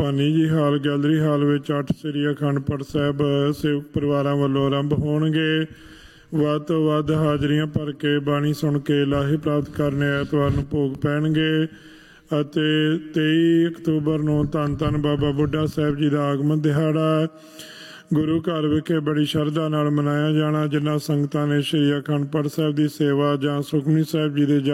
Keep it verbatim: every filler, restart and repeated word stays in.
ਭਾਨੀ ਜੀ ਹਾਲ gallery ਹਾਲ ਵਿੱਚ ਅੱਠ ਸ੍ਰੀ ਅਖੰਡ ਪਾਠ ਸਾਹਿਬ ਸੇਵਕ ਪਰਿਵਾਰਾਂ ਵੱਲੋਂ ਆਰੰਭ ਹੋਣਗੇ। ਵੱਧ ਤੋਂ ਵੱਧ ਹਾਜ਼ਰੀਆਂ ਭਰ ਕੇ ਬਾਣੀ ਸੁਣ ਕੇ ਲਾਹੇ ਪ੍ਰਾਪਤ ਕਰਨੇ ਐਤਵਾਰ ਨੂੰ ਭੋਗ ਪੈਣਗੇ। ਅਤੇ ਤੇਈ ਅਕਤੂਬਰ ਨੂੰ ਧੰਨ ਧੰਨ ਬਾਬਾ ਬੁੱਢਾ ਸਾਹਿਬ ਜੀ ਦਾ ਆਗਮਨ ਦਿਹਾੜਾ ਗੁਰੂ ਘਰ ਵਿਖੇ ਬੜੀ ਸ਼ਰਧਾ ਨਾਲ ਮਨਾਇਆ ਜਾਣਾ। ਜਿਨ੍ਹਾਂ ਸੰਗਤਾਂ ਨੇ ਸ਼੍ਰੀ ਅਖੰਡ ਪਾਠ ਸਾਹਿਬ ਦੀ ਸੇਵਾ ਜਾਂ ਸੁਖਮਨੀ ਸਾਹਿਬ ਜੀ ਦੇ